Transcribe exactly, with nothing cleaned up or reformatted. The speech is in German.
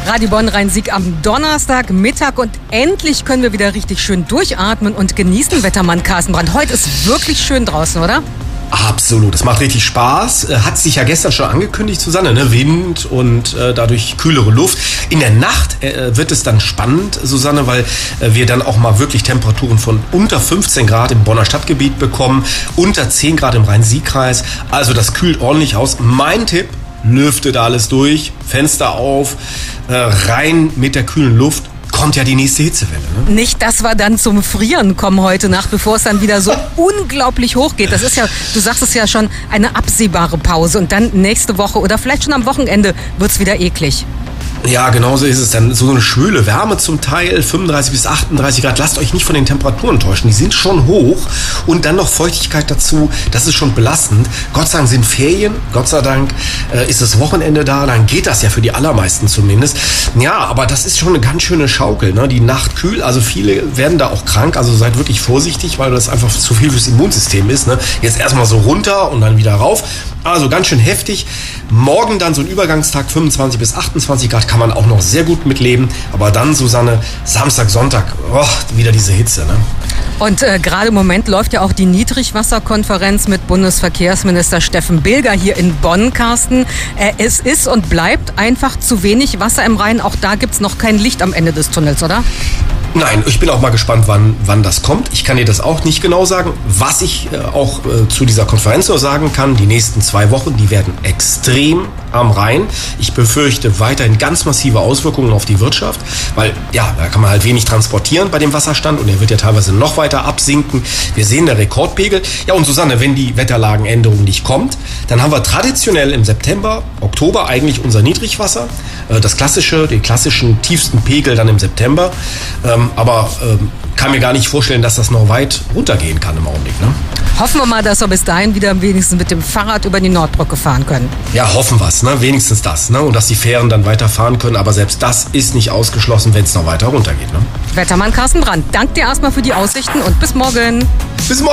Radio Bonn Rhein-Sieg am Donnerstag Mittag und endlich können wir wieder richtig schön durchatmen und genießen. Wettermann Carsten Brandt, heute ist wirklich schön draußen, oder? Absolut, es macht richtig Spaß. Hat sich ja gestern schon angekündigt, Susanne, ne? Wind und äh, dadurch kühlere Luft. In der Nacht äh, wird es dann spannend, Susanne, weil äh, wir dann auch mal wirklich Temperaturen von unter fünfzehn Grad im Bonner Stadtgebiet bekommen, unter zehn Grad im Rhein-Sieg-Kreis. Also das kühlt ordentlich aus. Mein Tipp: lüftet alles durch, Fenster auf, äh, rein mit der kühlen Luft. Kommt ja die nächste Hitzewelle. Ne? Nicht, dass wir dann zum Frieren kommen heute Nacht, bevor es dann wieder so unglaublich hoch geht. Das ist ja, du sagst es ja schon, eine absehbare Pause. Und dann nächste Woche oder vielleicht schon am Wochenende wird es wieder eklig. Ja, genau so ist es dann. So eine schwüle Wärme zum Teil, fünfunddreißig bis achtunddreißig Grad. Lasst euch nicht von den Temperaturen täuschen. Die sind schon hoch. Und dann noch Feuchtigkeit dazu. Das ist schon belastend. Gott sei Dank sind Ferien. Gott sei Dank äh, ist das Wochenende da. Dann geht das ja für die allermeisten zumindest. Ja, aber das ist schon eine ganz schöne Schaukel. Ne? Die Nacht kühl. Also viele werden da auch krank. Also seid wirklich vorsichtig, weil das einfach zu viel fürs Immunsystem ist. Ne? Jetzt erstmal so runter und dann wieder rauf. Also ganz schön heftig. Morgen dann so ein Übergangstag, fünfundzwanzig bis achtundzwanzig Grad, kann man auch noch sehr gut mitleben. Aber dann, Susanne, Samstag, Sonntag, oh, wieder diese Hitze. Ne? Und äh, gerade im Moment läuft ja auch die Niedrigwasserkonferenz mit Bundesverkehrsminister Steffen Bilger hier in Bonn, Carsten. Äh, es ist und bleibt einfach zu wenig Wasser im Rhein. Auch da gibt es noch kein Licht am Ende des Tunnels, oder? Nein, ich bin auch mal gespannt, wann, wann das kommt. Ich kann dir das auch nicht genau sagen. Was ich äh, auch äh, zu dieser Konferenz nur sagen kann, die nächsten zwei Wochen, die werden extrem am Rhein. Ich befürchte weiterhin ganz massive Auswirkungen auf die Wirtschaft, weil ja, da kann man halt wenig transportieren bei dem Wasserstand und er wird ja teilweise noch weiter absinken. Wir sehen der Rekordpegel. Ja, und Susanne, wenn die Wetterlagenänderung nicht kommt, dann haben wir traditionell im September, Oktober eigentlich unser Niedrigwasser. Äh, das klassische, den klassischen tiefsten Pegel dann im September. Ähm, aber ähm, kann mir gar nicht vorstellen, dass das noch weit runtergehen kann im Augenblick. Ne? Hoffen wir mal, dass wir bis dahin wieder wenigstens mit dem Fahrrad über die Nordbrücke fahren können. Ja, hoffen wir es, ne? Wenigstens das. Ne? Und dass die Fähren dann weiterfahren können. Aber selbst das ist nicht ausgeschlossen, wenn es noch weiter runtergeht. Ne? Wettermann Carsten Brandt, danke dir erstmal für die Aussichten und bis morgen. Bis morgen.